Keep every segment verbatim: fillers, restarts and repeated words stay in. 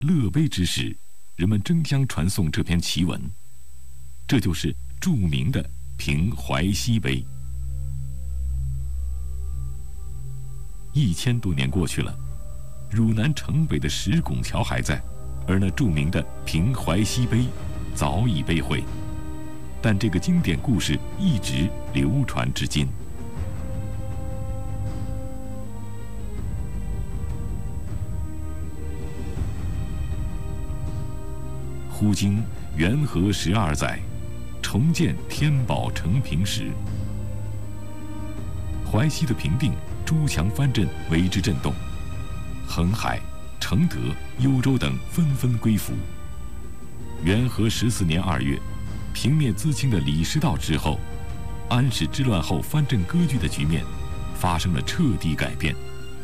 乐碑之时，人们争相传颂这篇奇文，这就是著名的平淮西碑。一千多年过去了，汝南城北的石拱桥还在，而那著名的平淮西碑早已被毁，但这个经典故事一直流传至今。忽经元和十二载，重建天宝承平时，淮西的平定诸强藩镇为之震动，恒海、承德、幽州等纷纷归附。元和十四年二月，平灭淄青的李师道之后，安史之乱后藩镇割据的局面发生了彻底改变，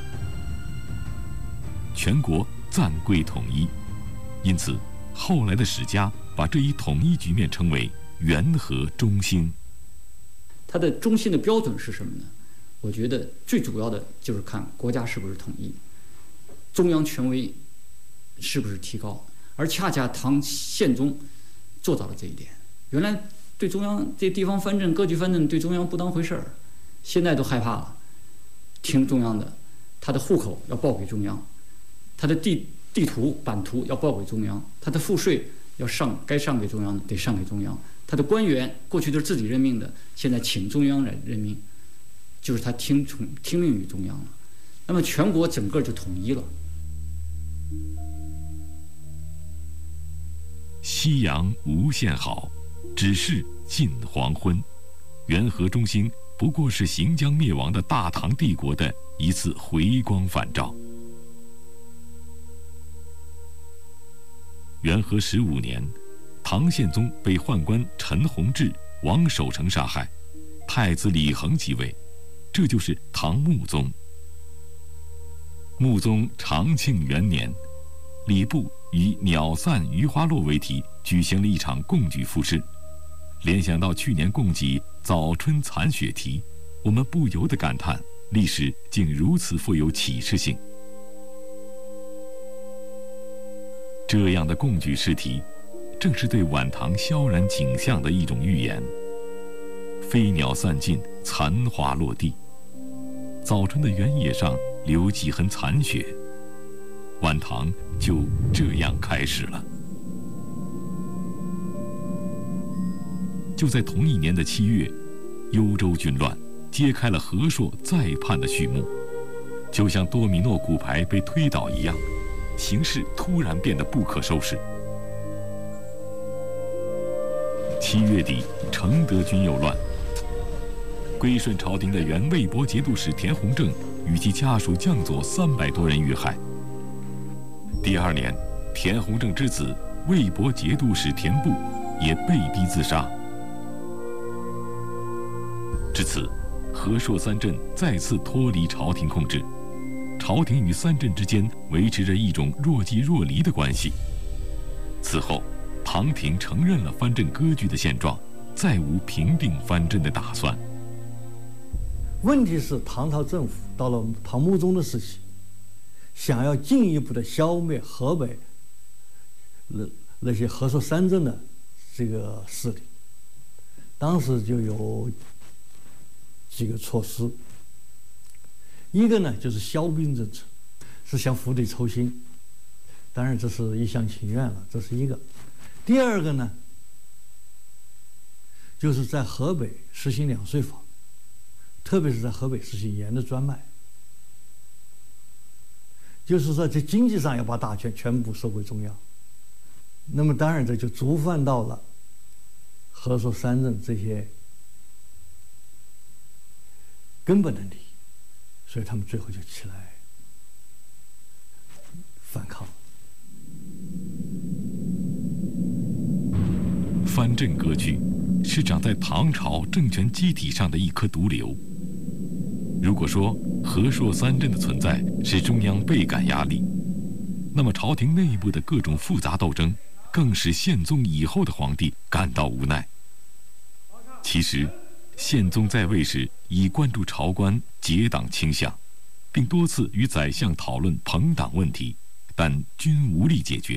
全国暂归统一，因此后来的史家把这一统一局面称为元和中兴。 它的中兴的标准是什么呢？我觉得最主要的就是看国家是不是统一，中央权威是不是提高，而恰恰唐宪宗做到了这一点。原来对中央这地方藩镇、割据藩镇对中央不当回事儿，现在都害怕了，听中央的，他的户口要报给中央，他的地地图版图要报给中央，他的赋税要上该上给中央的得上给中央，他的官员过去都是自己任命的，现在请中央来任命，就是他听从听命于中央了。那么全国整个就统一了。 夕阳无限好，只是近黄昏。元和中兴不过是行将灭亡的大唐帝国的一次回光返照。元和十五年，唐宪宗被宦官陈弘志、王守成杀害，太子李恒即位，这就是唐穆宗。穆宗长庆元年，礼部以鸟散鱼花落为题举行了一场贡举赋诗。联想到去年贡给早春残雪题，我们不由得感叹历史竟如此富有启示性。这样的贡举诗题，正是对晚唐萧然景象的一种预言。飞鸟散尽，残花落地，早春的原野上留几痕残雪，晚唐就这样开始了。就在同一年的七月，幽州军乱揭开了和硕再叛的序幕，就像多米诺骨牌被推倒一样，形势突然变得不可收拾。七月底，承德军又乱，归顺朝廷的原魏博节度使田弘正与其家属将佐三百多人遇害。第二年，田弘正之子魏博节度使田部也被逼自杀。至此，和硕三镇再次脱离朝廷控制，朝廷与三镇之间维持着一种若即若离的关系。此后，唐廷承认了藩镇割据的现状，再无平定藩镇的打算。 问题是，唐朝政府到了唐穆宗的时期，想要进一步的消灭河北那那些和硕三镇的这个势力，当时就有几个措施。一个呢，就是消兵政策，是向府邸抽薪，当然这是一厢情愿了，这是一个。第二个呢，就是在河北实行两税法，特别是在河北实行盐的专卖，就是说在经济上要把大权全部收归中央。那么当然这就触犯到了和硕三镇这些根本的利益，所以他们最后就起来反抗。 藩镇割据是长在唐朝政权机体上的一颗毒瘤。如果说和硕三镇的存在是中央倍感压力，那么朝廷内部的各种复杂斗争更使宪宗以后的皇帝感到无奈。其实，宪宗在位时已关注朝官结党倾向，并多次与宰相讨论朋党问题， 但均无力解决。